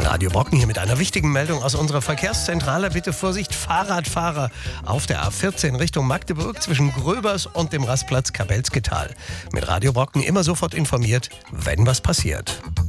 Radio Brocken hier mit einer wichtigen Meldung aus unserer Verkehrszentrale. Bitte Vorsicht, Fahrradfahrer auf der A14 Richtung Magdeburg zwischen Gröbers und dem Rastplatz Kabelske Tal. Mit Radio Brocken immer sofort informiert, wenn was passiert.